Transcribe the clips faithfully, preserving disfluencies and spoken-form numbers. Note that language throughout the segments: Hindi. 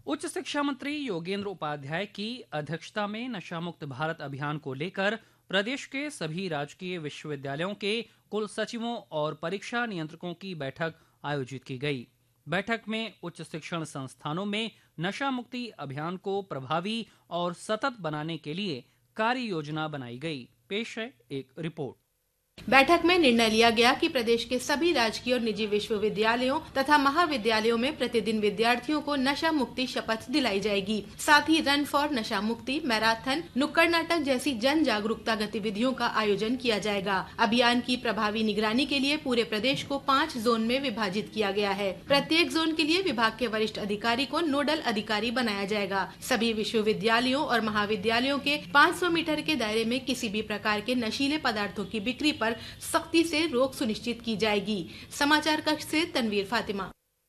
उच्च शिक्षा मंत्री योगेंद्र उपाध्याय की अध्यक्षता में नशा मुक्त भारत अभियान को लेकर प्रदेश के सभी राजकीय विश्वविद्यालयों के कुल सचिवों और परीक्षा नियंत्रकों की बैठक आयोजित की गई। बैठक में उच्च शिक्षण संस्थानों में नशा मुक्ति अभियान को प्रभावी और सतत बनाने के लिए कार्य योजना बनाई गई। पेश है एक रिपोर्ट। बैठक में निर्णय लिया गया कि प्रदेश के सभी राजकीय और निजी विश्वविद्यालयों तथा महाविद्यालयों में प्रतिदिन विद्यार्थियों को नशा मुक्ति शपथ दिलाई जाएगी। साथ ही रन फॉर नशा मुक्ति, मैराथन, नुक्कड़ नाटक जैसी जन जागरूकता गतिविधियों का आयोजन किया जाएगा। अभियान की प्रभावी निगरानी के लिए पूरे प्रदेश को पाँच जोन में विभाजित किया गया है। प्रत्येक जोन के लिए विभाग के वरिष्ठ अधिकारी को नोडल अधिकारी बनाया जाएगा। सभी विश्वविद्यालयों और महाविद्यालयों के पाँच सौ मीटर के दायरे में किसी भी प्रकार के नशीले पदार्थों की बिक्री पर सख्ती से रोक सुनिश्चित की जाएगी। समाचार कक्ष से तनवीर फातिमा।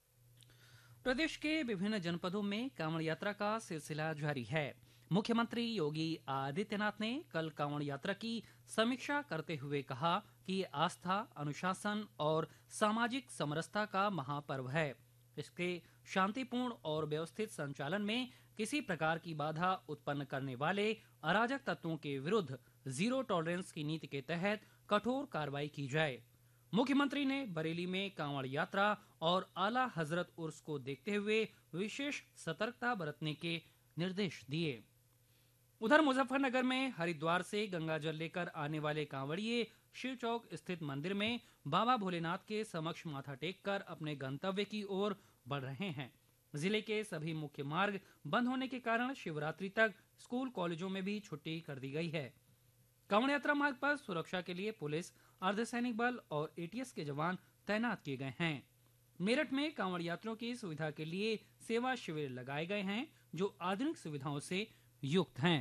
प्रदेश के विभिन्न जनपदों में कांवड़ यात्रा का सिलसिला जारी है। मुख्यमंत्री योगी आदित्यनाथ ने कल कांवड़ यात्रा की समीक्षा करते हुए कहा कि ये आस्था, अनुशासन और सामाजिक समरसता का महापर्व है। इसके शांतिपूर्ण और व्यवस्थित संचालन में किसी प्रकार की बाधा उत्पन्न करने वाले अराजक तत्वों के विरुद्ध जीरो टॉलरेंस की नीति के तहत कठोर कार्रवाई की जाए। मुख्यमंत्री ने बरेली में कांवड़ यात्रा और आला हजरत उर्स को देखते हुए विशेष सतर्कता बरतने के निर्देश दिए। उधर मुजफ्फरनगर में हरिद्वार से गंगा जल लेकर आने वाले कांवड़िये शिव चौक स्थित मंदिर में बाबा भोलेनाथ के समक्ष माथा टेककर अपने गंतव्य की ओर बढ़ रहे हैं। जिले के सभी मुख्य मार्ग बंद होने के कारण शिवरात्रि तक स्कूल कॉलेजों में भी छुट्टी कर दी गई है। कांवड़ यात्रा मार्ग पर सुरक्षा के लिए पुलिस, अर्धसैनिक बल और एटीएस के जवान तैनात किए गए हैं। मेरठ में कांवड़ यात्रियों की सुविधा के लिए सेवा शिविर लगाए गए हैं जो आधुनिक सुविधाओं से युक्त हैं।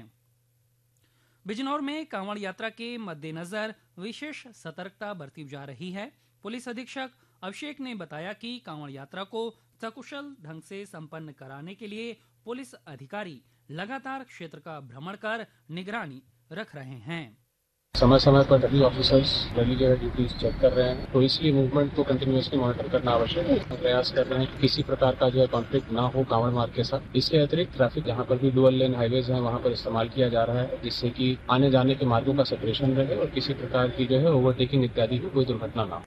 बिजनौर में कांवड़ यात्रा के मद्देनजर विशेष सतर्कता बरती जा रही है। पुलिस अधीक्षक अभिषेक ने बताया कि कांवड़ यात्रा को सकुशल ढंग से संपन्न कराने के लिए पुलिस अधिकारी लगातार क्षेत्र का भ्रमण कर निगरानी रख रहे हैं। समय समय पर सभी ऑफिसर्स डेली जो है ड्यूटीज चेक कर रहे हैं, तो इसलिए मूवमेंट को कंटिन्यूअसली मॉनिटर करना आवश्यक है। प्रयास कर रहे हैं कि किसी प्रकार का जो है कॉन्फ्लिक्ट ना हो कांवड़ मार्ग के साथ। इसके अतिरिक्त ट्रैफिक जहाँ पर भी डुअल लेन हाईवेज हैं वहाँ पर इस्तेमाल किया जा रहा है, जिससे कि आने जाने के मार्गों का सेपरेशन रहे और किसी प्रकार की जो है ओवरटेकिंग इत्यादि की कोई दुर्घटना ना हो।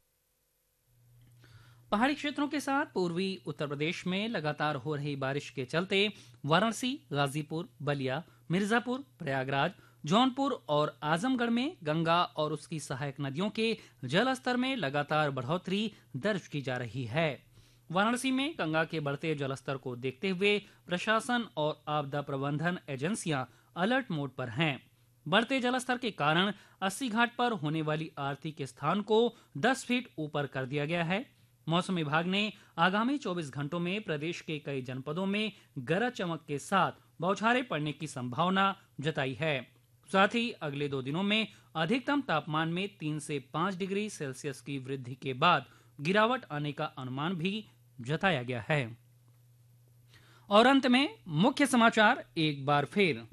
पहाड़ी क्षेत्रों के साथ पूर्वी उत्तर प्रदेश में लगातार हो रही बारिश के चलते वाराणसी, गाजीपुर, बलिया, मिर्जापुर, प्रयागराज, जौनपुर और आजमगढ़ में गंगा और उसकी सहायक नदियों के जलस्तर में लगातार बढ़ोतरी दर्ज की जा रही है। वाराणसी में गंगा के बढ़ते जलस्तर को देखते हुए प्रशासन और आपदा प्रबंधन एजेंसियां अलर्ट मोड पर हैं। बढ़ते जलस्तर के कारण अस्सी घाट पर होने वाली आरती के स्थान को दस फीट ऊपर कर दिया गया है। मौसम विभाग ने आगामी चौबीस घंटों में प्रदेश के कई जनपदों में गरज चमक के साथ बौछारें पड़ने की संभावना जताई है। साथ ही अगले दो दिनों में अधिकतम तापमान में तीन से पाँच डिग्री सेल्सियस की वृद्धि के बाद गिरावट आने का अनुमान भी जताया गया है। और अंत में मुख्य समाचार एक बार फिर।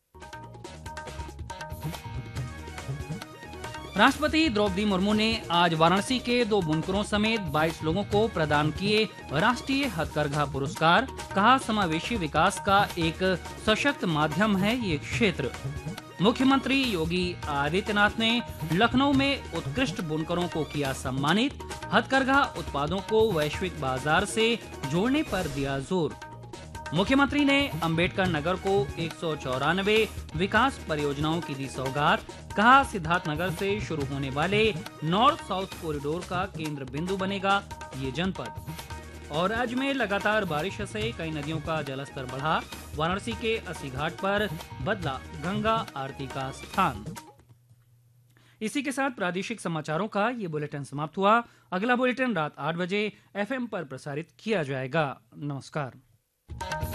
राष्ट्रपति द्रौपदी मुर्मू ने आज वाराणसी के दो बुनकरों समेत बाईस लोगों को प्रदान किए राष्ट्रीय हथकरघा पुरस्कार। कहा, समावेशी विकास का एक सशक्त माध्यम है ये क्षेत्र। मुख्यमंत्री योगी आदित्यनाथ ने लखनऊ में उत्कृष्ट बुनकरों को किया सम्मानित। हथकरघा उत्पादों को वैश्विक बाजार से जोड़ने पर दिया जोर। मुख्यमंत्री ने अंबेडकर नगर को एक सौ चौरानवे विकास परियोजनाओं की दी सौगात। कहा, सिद्धार्थनगर से शुरू होने वाले नॉर्थ साउथ कॉरिडोर का केंद्र बिंदु बनेगा ये जनपद। और राज्य में लगातार बारिश से कई नदियों का जलस्तर बढ़ा। वाराणसी के अस्सी घाट पर बदला गंगा आरती का स्थान। इसी के साथ प्रादेशिक समाचारों का ये बुलेटिन समाप्त हुआ। अगला बुलेटिन रात आठ बजे एफएम पर प्रसारित किया जाएगा। नमस्कार।